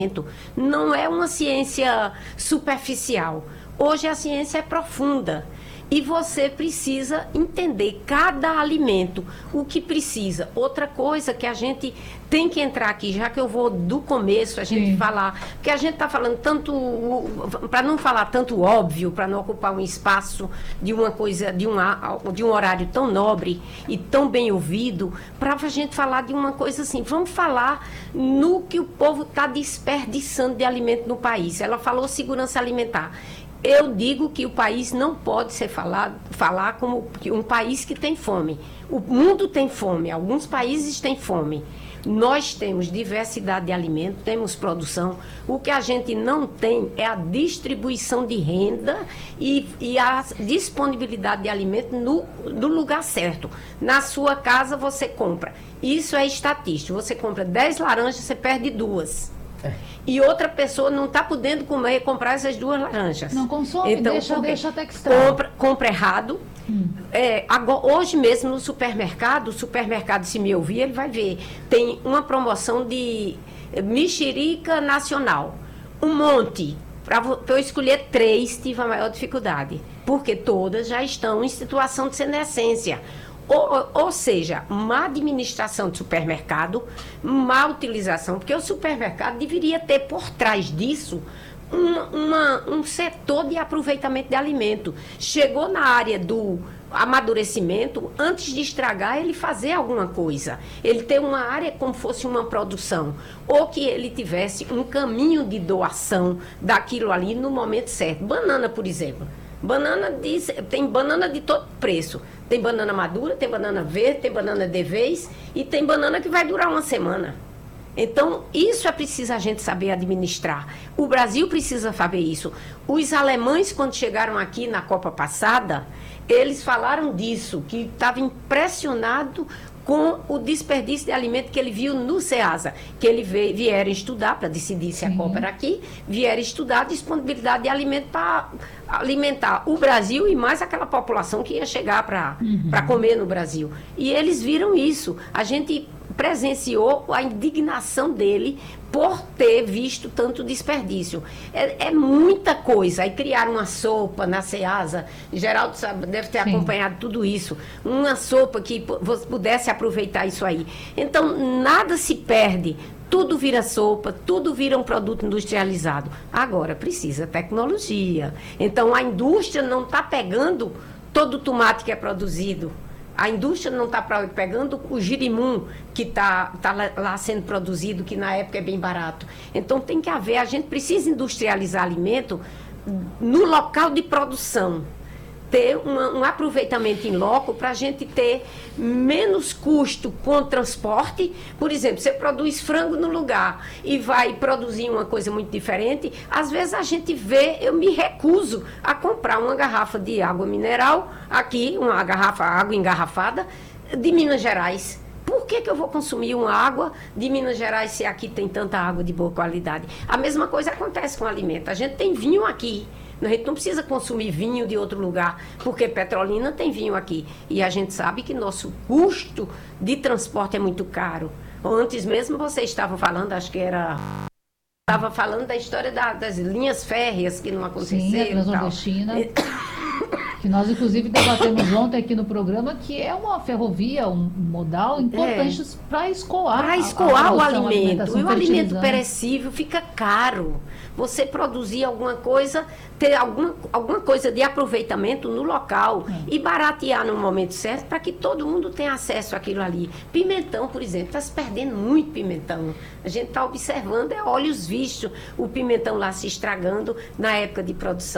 não é uma ciência superficial. Hoje a ciência é profunda. E você precisa entender cada alimento, o que precisa. Outra coisa que a gente tem que entrar aqui, já que eu vou do começo, a gente falar, porque a gente está falando tanto, para não falar tanto óbvio, para não ocupar um espaço de uma coisa, de um horário tão nobre e tão bem ouvido, para a gente falar de uma coisa assim, vamos falar no que o povo está desperdiçando de alimento no país. Ela falou segurança alimentar. Eu digo que o país não pode ser falar como um país que tem fome. O mundo tem fome, alguns países têm fome. Nós temos diversidade de alimentos, temos produção. O que a gente não tem é a distribuição de renda e a disponibilidade de alimento no lugar certo. Na sua casa você compra. Isso é estatístico. Você compra 10 laranjas, você perde 2. E outra pessoa não está podendo comprar essas 2 laranjas. Não consome, então, deixa até que estraga. Compra errado. Agora, hoje mesmo no supermercado, se me ouvir, ele vai ver. Tem uma promoção de mexerica nacional. Um monte. Para eu escolher 3, tive a maior dificuldade. Porque todas já estão em situação de senescência. Ou seja, má administração de supermercado, má utilização, porque o supermercado deveria ter por trás disso um setor de aproveitamento de alimento. Chegou na área do amadurecimento, antes de estragar, ele fazer alguma coisa. Ele ter uma área como fosse uma produção. Ou que ele tivesse um caminho de doação daquilo ali no momento certo. Banana, por exemplo. Tem banana de todo preço. Tem banana madura, tem banana verde, tem banana de vez e tem banana que vai durar uma semana. Então, isso é preciso a gente saber administrar. O Brasil precisa saber isso. Os alemães, quando chegaram aqui na Copa passada, eles falaram disso, que estava impressionado com o desperdício de alimento que ele viu no SEASA, que ele vieram estudar, para decidir se a Copa era aqui, vieram estudar a disponibilidade de alimento para alimentar o Brasil e mais aquela população que ia chegar para comer no Brasil. E eles viram isso. A gente presenciou a indignação dele por ter visto tanto desperdício. É muita coisa. Aí criaram uma sopa na SEASA, Geraldo deve ter acompanhado tudo isso, uma sopa que você pudesse aproveitar isso aí. Então, nada se perde, tudo vira sopa, tudo vira um produto industrializado. Agora, precisa tecnologia. Então, a indústria não está pegando todo o tomate que é produzido. A indústria não está pegando o girimum que está lá sendo produzido, que na época é bem barato. Então tem que haver, a gente precisa industrializar alimento no local de produção. Ter um aproveitamento em loco para a gente ter menos custo com o transporte. Por exemplo, você produz frango no lugar e vai produzir uma coisa muito diferente. Às vezes a gente vê, eu me recuso a comprar uma garrafa de água mineral, aqui, uma garrafa água engarrafada, de Minas Gerais. Por que eu vou consumir uma água de Minas Gerais se aqui tem tanta água de boa qualidade? A mesma coisa acontece com o alimento. A gente tem vinho aqui. A gente não precisa consumir vinho de outro lugar, porque Petrolina tem vinho aqui. E a gente sabe que nosso custo de transporte é muito caro. Antes mesmo vocês estavam falando, acho que era... Estava falando da história das linhas férreas que não aconteceram. Sim, a Transnordestina. Que nós, inclusive, debatemos ontem aqui no programa, que é uma ferrovia, um modal importante para escoar. Para escoar o alimento. E o alimento fertilizante. perecível fica caro. Você produzir alguma coisa, ter alguma coisa de aproveitamento no local e baratear no momento certo para que todo mundo tenha acesso àquilo ali. Pimentão, por exemplo, está se perdendo muito pimentão. A gente está observando, olhos vistos, o pimentão lá se estragando na época de produção.